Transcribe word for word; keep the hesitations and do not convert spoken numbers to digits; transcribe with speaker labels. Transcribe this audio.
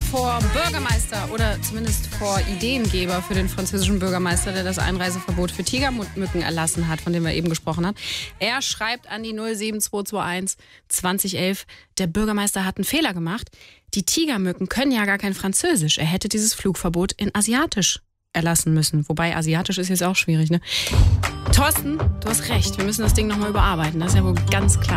Speaker 1: vor Bürgermeister oder zumindest vor Ideengeber für den französischen Bürgermeister, der das Einreiseverbot für Tigermücken erlassen hat, von dem wir eben gesprochen haben. Er schreibt an die null sieben zwei zwei eins zwanzig elf, der Bürgermeister hat einen Fehler gemacht. Die Tigermücken können ja gar kein Französisch. Er hätte dieses Flugverbot in Asiatisch erlassen müssen. Wobei Asiatisch ist jetzt auch schwierig, ne? Thorsten, du hast recht. Wir müssen das Ding nochmal überarbeiten. Das ist ja wohl ganz klar.